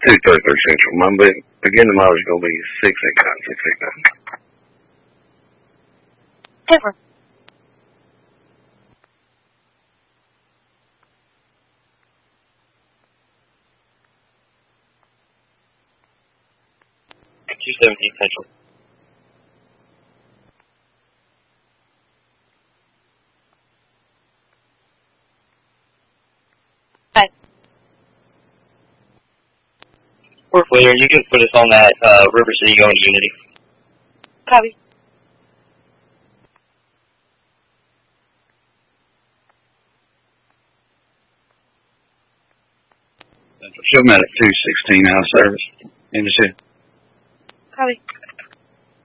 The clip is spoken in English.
233 Central. My beginning mileage is going to be 689, 689. Over. Central. Hi. Work later, you can put us on that River City going to Unity. Copy. Show me at 216 out of service. Industry. Copy.